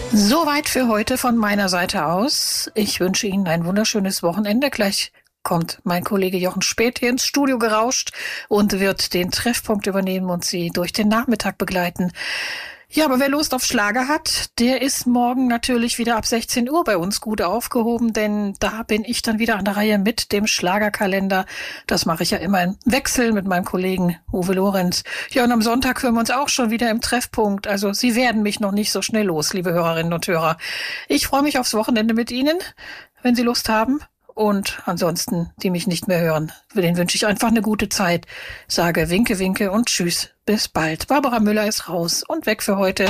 Soweit für heute von meiner Seite aus. Ich wünsche Ihnen ein wunderschönes Wochenende. Gleich kommt mein Kollege Jochen Späth hier ins Studio gerauscht und wird den Treffpunkt übernehmen und Sie durch den Nachmittag begleiten. Ja, aber wer Lust auf Schlager hat, der ist morgen natürlich wieder ab 16 Uhr bei uns gut aufgehoben, denn da bin ich dann wieder an der Reihe mit dem Schlagerkalender. Das mache ich ja immer im Wechsel mit meinem Kollegen Uwe Lorenz. Ja, und am Sonntag hören wir uns auch schon wieder im Treffpunkt. Also Sie werden mich noch nicht so schnell los, liebe Hörerinnen und Hörer. Ich freue mich aufs Wochenende mit Ihnen, wenn Sie Lust haben. Und ansonsten, die mich nicht mehr hören, für den wünsche ich einfach eine gute Zeit. Sage Winke, Winke und Tschüss. Bis bald. Barbara Müller ist raus und weg für heute.